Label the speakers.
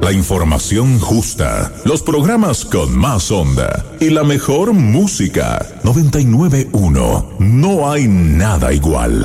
Speaker 1: La información justa, los programas con más onda y la mejor música. 99.1. No hay nada igual.